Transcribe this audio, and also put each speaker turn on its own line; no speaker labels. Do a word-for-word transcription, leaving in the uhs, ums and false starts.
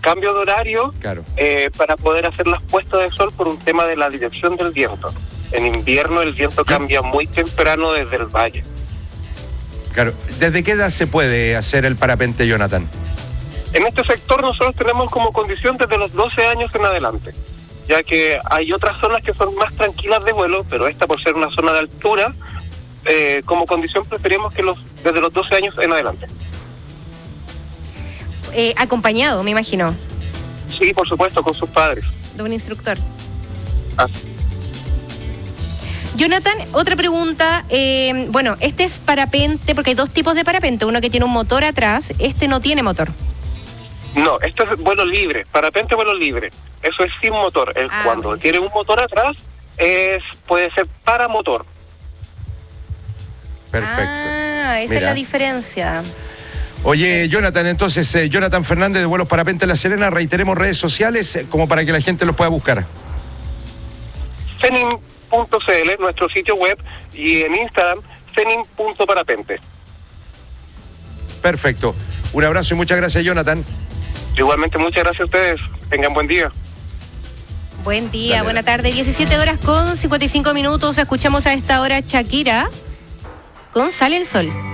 cambio de horario
Claro.
eh, para poder hacer las puestas de sol por un tema de la dirección del viento. En invierno el viento cambia muy temprano desde el valle.
Claro. ¿Desde qué edad se puede hacer el parapente, Jonathan?
En este sector nosotros tenemos como condición desde los doce años en adelante, ya que hay otras zonas que son más tranquilas de vuelo, pero esta por ser una zona de altura, eh, como condición preferimos que los desde los doce años en adelante.
Eh, acompañado, me imagino,
Sí, por supuesto, con sus padres.
de un instructor.
Así.
Jonathan, otra pregunta. Eh, bueno, este es parapente, porque hay dos tipos de parapente. Uno que tiene un motor atrás, este no tiene motor.
No, esto es vuelo libre, parapente vuelo libre. Eso es sin motor. El,
Ah,
cuando
buenísimo.
tiene un motor atrás, es puede ser paramotor.
Perfecto.
Ah, esa
Mira.
es la diferencia.
Oye, Jonathan, entonces, eh, Jonathan Fernández de Vuelos Parapente La Serena, reiteremos redes sociales eh, como para que la gente los pueda buscar.
Fenim punto c l, nuestro sitio web, y en Instagram, fenim punto parapente.
Perfecto. Un abrazo y muchas gracias, Jonathan.
Igualmente, muchas gracias a ustedes. Tengan buen día.
Buen día,
Dale,
buena
dale.
tarde. diecisiete horas con cincuenta y cinco minutos. Escuchamos a esta hora Shakira con Sale el Sol.